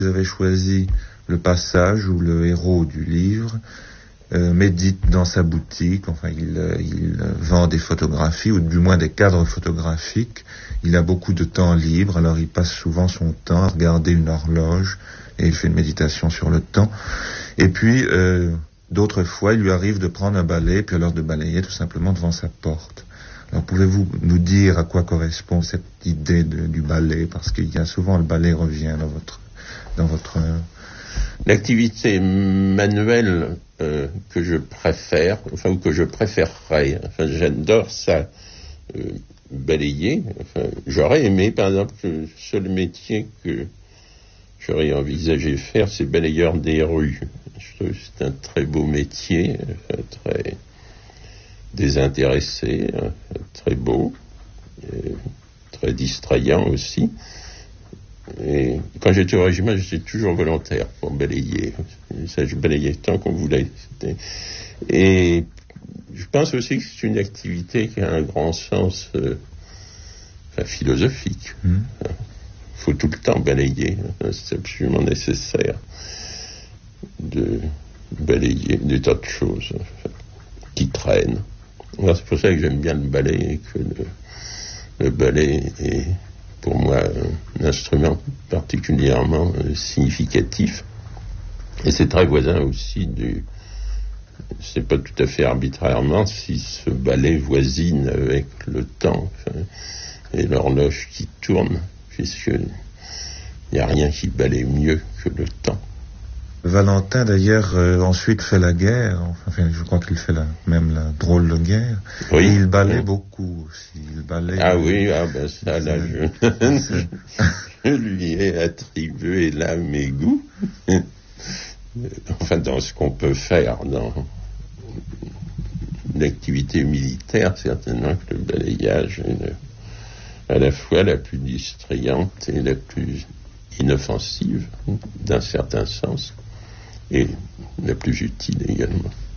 Vous avez choisi le passage où le héros du livre médite dans sa boutique. Enfin, il vend des photographies, ou du moins des cadres photographiques. Il a beaucoup de temps libre, alors il passe souvent son temps à regarder une horloge et il fait une méditation sur le temps. Et puis, d'autres fois, il lui arrive de prendre un balai, puis alors de balayer tout simplement devant sa porte. Alors, pouvez-vous nous dire à quoi correspond cette idée du balai? Parce qu'il y a souvent, le balai revient dans votre L'activité manuelle que je préfère, ou que je préférerais, j'adore ça, balayer. J'aurais aimé, par exemple, le seul métier que j'aurais envisagé faire, c'est balayeur des rues. Je trouve que c'est un très beau métier, très désintéressé, très beau, très distrayant aussi. Et quand j'étais au régiment, j'étais toujours volontaire pour balayer. Ça, je balayais tant qu'on voulait. Et je pense aussi que c'est une activité qui a un grand sens philosophique. Il faut tout le temps balayer. C'est absolument nécessaire de balayer des tas de choses qui traînent. Alors, c'est pour ça que j'aime bien le balai, et que le balai est pour moi un instrument particulièrement significatif. Et c'est très voisin aussi c'est pas tout à fait arbitrairement si ce balai voisine avec le temps, et l'horloge qui tourne, puisqu'il n'y a rien qui balaie mieux que le temps. Valentin, d'ailleurs, ensuite fait la guerre. Enfin, je crois qu'il fait même la drôle de guerre. Oui. Et il balaie beaucoup aussi. Il balaie. Ah oui, ça, là, je lui ai attribué là mes goûts. Enfin, dans ce qu'on peut faire dans l'activité militaire, certainement que le balayage est à la fois la plus distrayante et la plus inoffensive, d'un certain sens, et la plus utile également.